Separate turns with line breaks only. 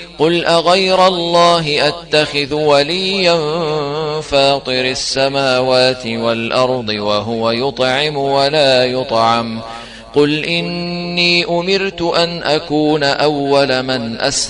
قل أغير الله أتخذ وليا فاطر السماوات والأرض وهو يطعم ولا يطعم قل إني أمرت أن أكون أول من أسلم